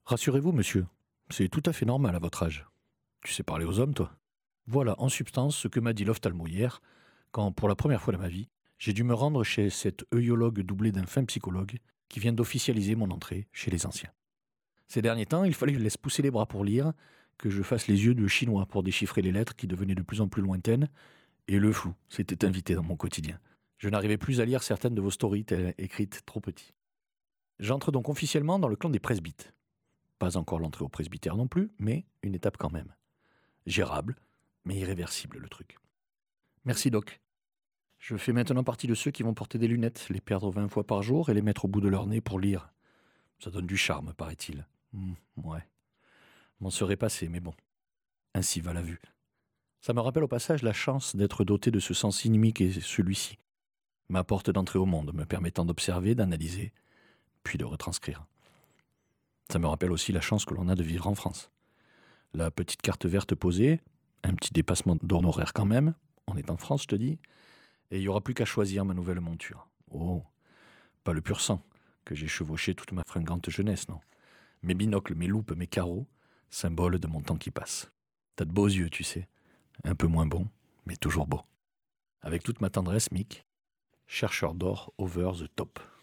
Rassurez-vous, monsieur, c'est tout à fait normal à votre âge. Tu sais parler aux hommes, toi? Voilà, en substance, ce que m'a dit l'ophtalmo hier, quand, pour la première fois de ma vie, j'ai dû me rendre chez cet œillologue doublé d'un fin psychologue qui vient d'officialiser mon entrée chez les anciens. Ces derniers temps, il fallait que je laisse pousser les bras pour lire, que je fasse les yeux de chinois pour déchiffrer les lettres qui devenaient de plus en plus lointaines, et le flou s'était invité dans mon quotidien. Je n'arrivais plus à lire certaines de vos stories écrites trop petit. J'entre donc officiellement dans le clan des presbytes. Pas encore l'entrée au presbytère non plus, mais une étape quand même. Gérable, mais irréversible le truc. Merci Doc. Je fais maintenant partie de ceux qui vont porter des lunettes, les perdre 20 fois par jour et les mettre au bout de leur nez pour lire. Ça donne du charme, paraît-il. Ouais. M'en serait passé, mais bon. Ainsi va la vue. Ça me rappelle au passage la chance d'être doté de ce sens inimique et celui-ci. Ma porte d'entrée au monde, me permettant d'observer, d'analyser, puis de retranscrire. Ça me rappelle aussi la chance que l'on a de vivre en France. La petite carte verte posée, un petit dépassement d'honoraires quand même, on est en France, je te dis, et il n'y aura plus qu'à choisir ma nouvelle monture. Oh, pas le pur sang, que j'ai chevauché toute ma fringante jeunesse, non. Mes binocles, mes loupes, mes carreaux, symbole de mon temps qui passe. T'as de beaux yeux, tu sais, un peu moins bons, mais toujours beaux. Avec toute ma tendresse, Mick, chercheur d'or over the top.